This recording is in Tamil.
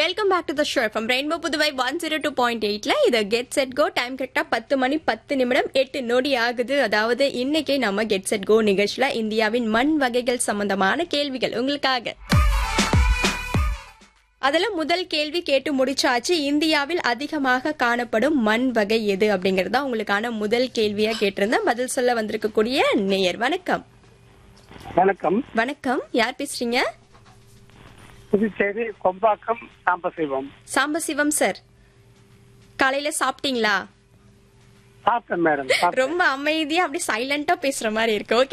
Welcome back to the show from rainbow Puduvai 102.8ல இது கெட் செட் கோ. டைம் கரெக்டா 10 மணி 10 நிமிடம் 8 நொடி ஆகுது. அதாவது இன்னைக்கு நம்ம கெட் செட் கோ நிகழ்ச்சியில இந்தியாவின் மண் வகைகள் சம்பந்தமான கேள்விகள் உங்களுக்காக. அதுல முதல் கேள்வி கேட்டு முடிச்சாச்சு. இந்தியாவில் அதிகமாக காணப்படும் மண் வகை எது அப்படிங்கறதா உங்களுக்கான முதல் கேள்வியா கேட்டிருந்தேன். பதில் சொல்ல வந்திருக்கக்கூடிய நேயர் வணக்கம். வணக்கம். வணக்கம், யார் பேசுறீங்க? புதுச்சேரி கொம்பாக்கம் சாம்பசிவம். சாம்பசிவம் சார், காலையில சாப்பிட்டீங்களா? சாப்பிட்டேன் மேடம். ரொம்ப அமைதியா அப்படி சைலண்டா பேசுற மாதிரி இருக்கு.